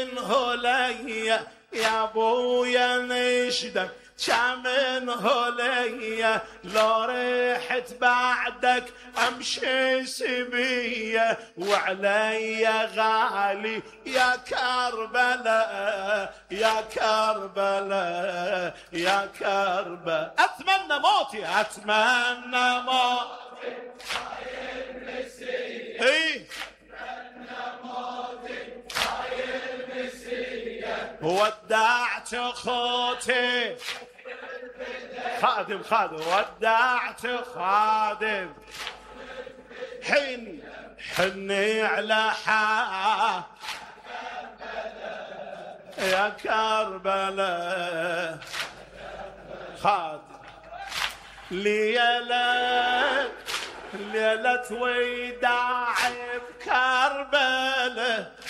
منه لي يا ابويا نشدك منه لي لو رحت بعدك امشي سبيه وعلي غالي يا كربلاء يا كربلاء يا كربلاء. اتمنى موتي اتمنى موتي اي ودعت اخوتي خادم ودعت خادم حني على يا كربلاء خادم ليلة وداع بكربلاء